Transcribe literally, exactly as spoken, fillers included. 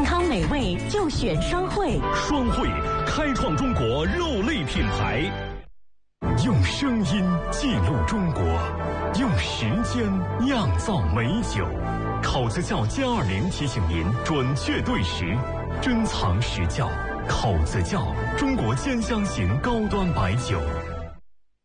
康美味就选双汇。 双汇开创中国肉类品牌，用声音记录中国，用时间酿造美酒。口子窖歼二零提醒您准确对时，珍藏实窖。口子窖，中国兼香型高端白酒。